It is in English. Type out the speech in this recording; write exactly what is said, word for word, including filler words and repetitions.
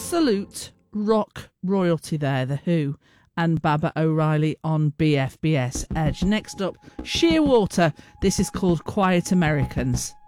absolute rock royalty there, The Who and Baba O'Reilly on B F B S Edge. Next up, Sheerwater. This is called Quiet Americans.